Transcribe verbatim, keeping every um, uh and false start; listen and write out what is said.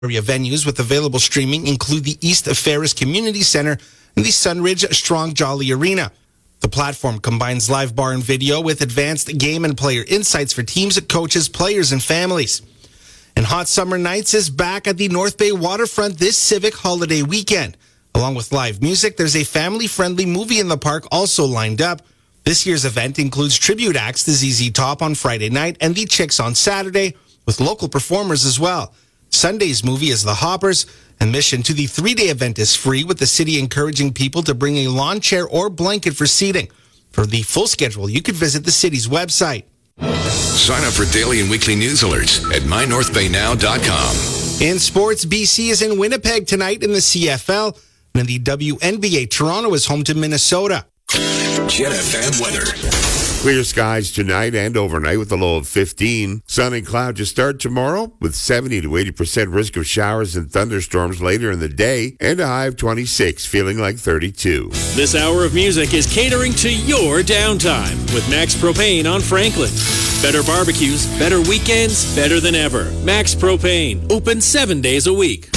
Area venues with available streaming include the East Ferris Community Center and the Sunridge Strong Jolly Arena. The platform combines live bar and video with advanced game and player insights for teams, coaches, players, and families. And Hot Summer Nights is back at the North Bay Waterfront this civic holiday weekend. Along with live music, there's a family-friendly movie in the park also lined up. This year's event includes tribute acts to Z Z Top on Friday night and the Chicks on Saturday, with local performers as well. Sunday's movie is The Hoppers. Admission to the three-day event is free, with the city encouraging people to bring a lawn chair or blanket for seating. For the full schedule, you could visit the city's website. Sign up for daily and weekly news alerts at my north bay now dot com. In sports, B C is in Winnipeg tonight in the C F L. And in the W N B A, Toronto is home to Minnesota. Jet F M weather. Clear skies tonight and overnight with a low of fifteen. Sun and cloud to start tomorrow with seventy to eighty percent risk of showers and thunderstorms later in the day and a high of twenty-six, feeling like thirty-two. This hour of music is catering to your downtime with Max Propane on Franklin. Better barbecues, better weekends, better than ever. Max Propane, open seven days a week.